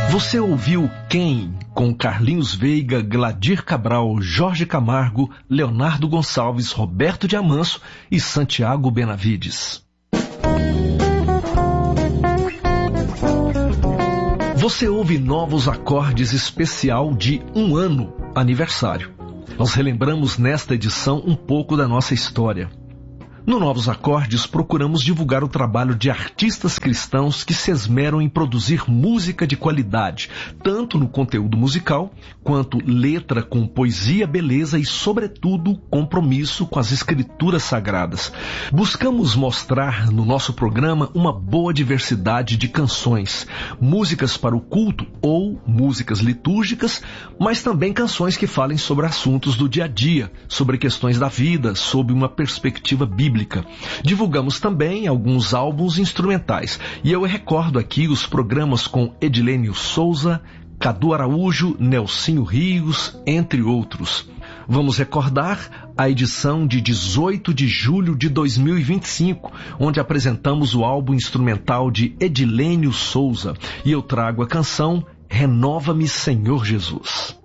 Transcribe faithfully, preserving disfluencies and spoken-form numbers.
Você ouviu Quem? Com Carlinhos Veiga, Gladir Cabral, Jorge Camargo, Leonardo Gonçalves, Roberto de Amanso e Santiago Benavides. Você ouve Novos Acordes especial de um ano aniversário. Nós relembramos nesta edição um pouco da nossa história. No Novos Acordes, procuramos divulgar o trabalho de artistas cristãos que se esmeram em produzir música de qualidade, tanto no conteúdo musical, quanto letra com poesia, beleza e, sobretudo, compromisso com as escrituras sagradas. Buscamos mostrar no nosso programa uma boa diversidade de canções, músicas para o culto ou músicas litúrgicas, mas também canções que falem sobre assuntos do dia a dia, sobre questões da vida, sob uma perspectiva bíblica. Divulgamos também alguns álbuns instrumentais, e eu recordo aqui os programas com Edilênio Souza, Cadu Araújo, Nelsinho Rios, entre outros. Vamos recordar a edição de dezoito de julho de dois mil e vinte e cinco, onde apresentamos o álbum instrumental de Edilênio Souza, e eu trago a canção Renova-me, Senhor Jesus.